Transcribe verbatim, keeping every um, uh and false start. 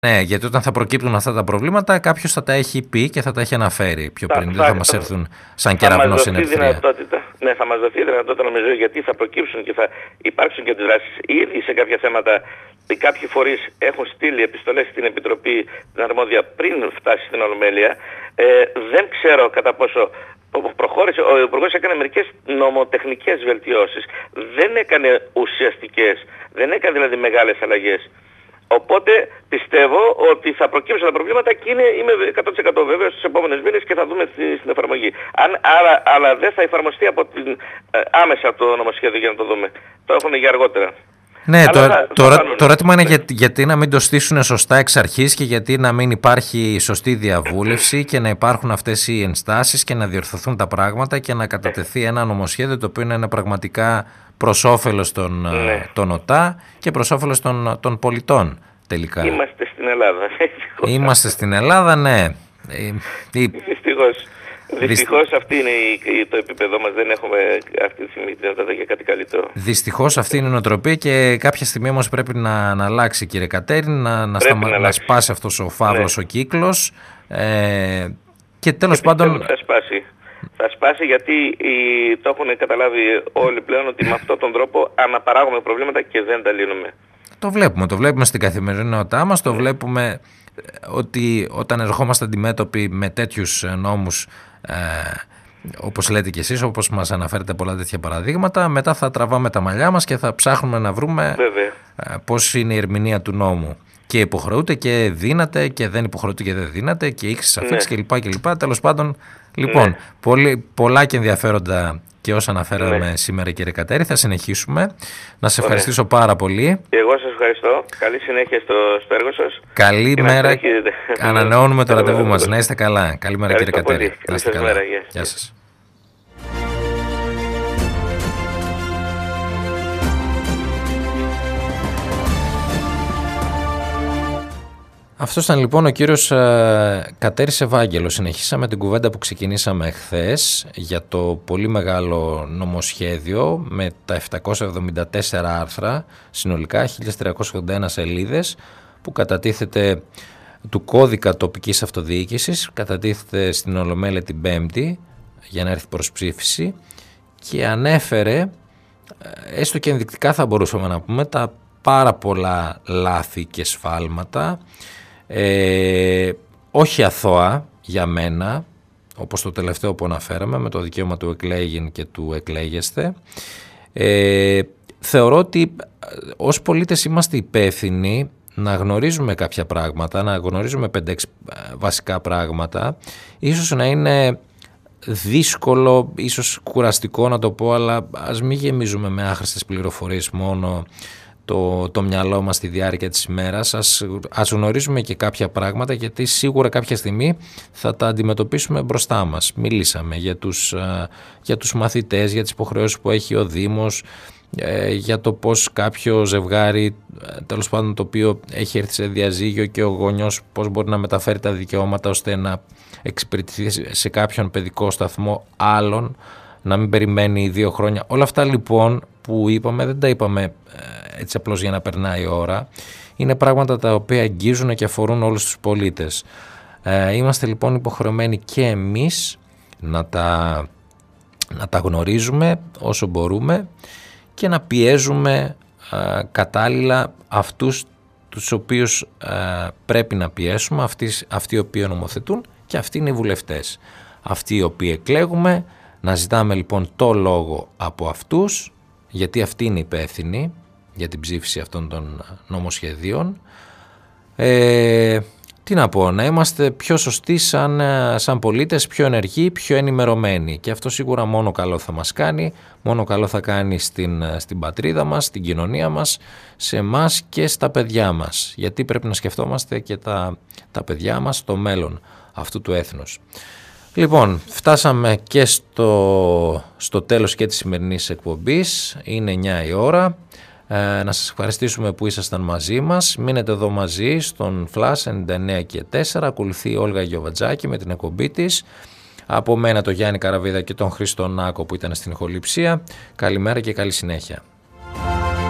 Ναι, γιατί όταν θα προκύπτουν αυτά τα προβλήματα, κάποιος θα τα έχει πει και θα τα έχει αναφέρει πιο πριν. Δεν θα, θα μας έρθουν σαν κεραυνός στην ευθεία. Ναι, θα μας δοθεί η δυνατότητα, νομίζω, γιατί θα προκύψουν και θα υπάρξουν και αντιδράσεις. Ήδη σε κάποια θέματα οι κάποιοι φορείς έχουν στείλει επιστολές στην Επιτροπή την αρμόδια πριν φτάσει στην Ολομέλεια. Ε, δεν ξέρω κατά πόσο προχώρησε. Ο Υπουργός έκανε μερικές νομοτεχνικές βελτιώσεις. Δεν έκανε ουσιαστικές, δεν έκανε δηλαδή μεγάλες αλλαγές. Οπότε πιστεύω ότι θα προκύψουν τα προβλήματα και είναι, είμαι εκατό τοις εκατό βέβαιος στους επόμενες μήνες και θα δούμε στη, στην εφαρμογή. Αν, άρα, αλλά δεν θα εφαρμοστεί από την, ε, άμεσα το νομοσχέδιο για να το δούμε. Το έχουν για αργότερα. Ναι, το, θα, το, θα το, το ερώτημα είναι για, γιατί να μην το στήσουν σωστά εξ αρχής και γιατί να μην υπάρχει σωστή διαβούλευση και να υπάρχουν αυτές οι ενστάσεις και να διορθωθούν τα πράγματα και να κατατεθεί ένα νομοσχέδιο το οποίο είναι πραγματικά προς όφελος των, ναι. των ΟΤΑ και προς όφελος των, των πολιτών τελικά. Είμαστε στην Ελλάδα. Είμαστε στην Ελλάδα, ναι. Δυστυχώς. Δυστυχώς αυτή είναι η, το επίπεδό μας, δεν έχουμε αυτή τη στιγμή δυνατότητα για κάτι καλύτερο. Δυστυχώς αυτή είναι η νοοτροπία και κάποια στιγμή όμως πρέπει να, να αλλάξει, κύριε Κατέρη, να, να, σταμα, να, να σπάσει αυτός ο φαύλος ναι. ο κύκλος ε, και τέλος και πάντων... Θα σπάσει. Θα σπάσει γιατί οι, το έχουν καταλάβει όλοι πλέον ότι με αυτόν τον τρόπο αναπαράγουμε προβλήματα και δεν τα λύνουμε. Το βλέπουμε, το βλέπουμε στην καθημερινότητά μας, το βλέπουμε ότι όταν ερχόμαστε αντιμέτωποι με τέτοιους νόμους ε, όπως λέτε και εσείς, όπως μας αναφέρετε πολλά τέτοια παραδείγματα, μετά θα τραβάμε τα μαλλιά μας και θα ψάχνουμε να βρούμε ε, πώς είναι η ερμηνεία του νόμου. Και υποχρεούται και δύναται και δεν υποχρεούται και δεν δύναται και ήξεις αφήξεις ναι. κλπ. κλπ. Τέλος πάντων, λοιπόν, ναι. πολύ, πολλά και ενδιαφέροντα και όσα αναφέραμε ναι. σήμερα, κύριε Κατέρη, θα συνεχίσουμε. Να σε ευχαριστήσω Ωραία. πάρα πολύ. Εγώ σας ευχαριστώ. Καλή συνέχεια στο, στο έργο σας. Καλή και μέρα. Ανανεώνουμε το ραντεβού μας. Να είστε καλά. Καλή μέρα, κύριε Κατέρη. Να είστε καλά. Μέρα. Γεια σας. Αυτός ήταν λοιπόν ο κύριος ε, Κατέρης Ευάγγελος. Συνεχίσαμε την κουβέντα που ξεκινήσαμε χθες για το πολύ μεγάλο νομοσχέδιο με τα επτακόσια εβδομήντα τέσσερα άρθρα, συνολικά χίλιες τριακόσιες ογδόντα ένα σελίδες, που κατατίθεται του κώδικα τοπικής αυτοδιοίκησης, κατατίθεται στην Ολομέλεια την Πέμπτη για να έρθει προς ψήφιση και ανέφερε, έστω και ενδεικτικά θα μπορούσαμε να πούμε, τα πάρα πολλά λάθη και σφάλματα, Ε, όχι αθώα για μένα, όπως το τελευταίο που αναφέραμε με το δικαίωμα του εκλέγειν και του εκλέγεστε. Ε, θεωρώ ότι ως πολίτες είμαστε υπεύθυνοι να γνωρίζουμε κάποια πράγματα, να γνωρίζουμε πέντε έξι βασικά πράγματα. Ίσως να είναι δύσκολο, ίσως κουραστικό να το πω, αλλά ας μην γεμίζουμε με άχρηστες πληροφορίες μόνο Το, το μυαλό μας στη διάρκεια της ημέρας. Ας, ας γνωρίζουμε και κάποια πράγματα, γιατί σίγουρα κάποια στιγμή θα τα αντιμετωπίσουμε μπροστά μας. Μιλήσαμε για τους, για τους μαθητές, για τις υποχρεώσεις που έχει ο Δήμος, για το πώς κάποιο ζευγάρι, τέλος πάντων το οποίο έχει έρθει σε διαζύγιο και ο γονιός πώς μπορεί να μεταφέρει τα δικαιώματα ώστε να εξυπηρετηθεί σε κάποιον παιδικό σταθμό άλλον, να μην περιμένει δύο χρόνια. Όλα αυτά λοιπόν που είπαμε δεν τα είπαμε έτσι απλώς για να περνάει η ώρα. Είναι πράγματα τα οποία αγγίζουν και αφορούν όλους τους πολίτες. Ε, είμαστε λοιπόν υποχρεωμένοι και εμείς να τα, να τα γνωρίζουμε όσο μπορούμε και να πιέζουμε ε, κατάλληλα αυτούς τους οποίους ε, πρέπει να πιέσουμε, αυτοί, αυτοί οι οποίοι νομοθετούν και αυτοί είναι οι βουλευτές. Αυτοί οι οποίοι εκλέγουμε, να ζητάμε λοιπόν το λόγο από αυτούς, γιατί αυτοί είναι υπεύθυνοι για την ψήφιση αυτών των νομοσχεδίων. Ε, τι να πω, να είμαστε πιο σωστοί σαν, σαν πολίτες, πιο ενεργοί, πιο ενημερωμένοι. Και αυτό σίγουρα μόνο καλό θα μας κάνει, μόνο καλό θα κάνει στην, στην πατρίδα μας, στην κοινωνία μας, σε εμάς και στα παιδιά μας. Γιατί πρέπει να σκεφτόμαστε και τα, τα παιδιά μας, το μέλλον αυτού του έθνους. Λοιπόν, φτάσαμε και στο, στο τέλος και της σημερινής εκπομπής. Είναι εννιά η ώρα. Ε, να σας ευχαριστήσουμε που ήσασταν μαζί μας. Μείνετε εδώ μαζί στον Flash ενενήντα εννέα και τέσσερα. Ακολουθεί η Όλγα Γιοβατζάκη με την εκπομπή της. Από μένα το Γιάννη Καραβίδα και τον Χρήστο Νάκο που ήταν στην ηχοληψία. Καλημέρα και καλή συνέχεια.